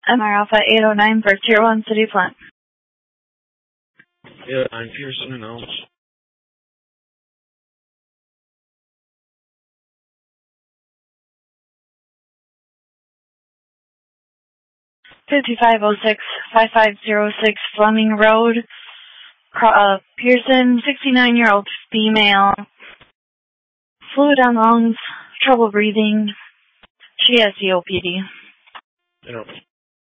MR Alpha 809 for Tier 1 City Plant. Yeah, I'm Pearson and Elms. 5506-5506 Fleming Road, Pearson, 69-year-old female, fluid on lungs, trouble breathing. She has COPD. Interrupt.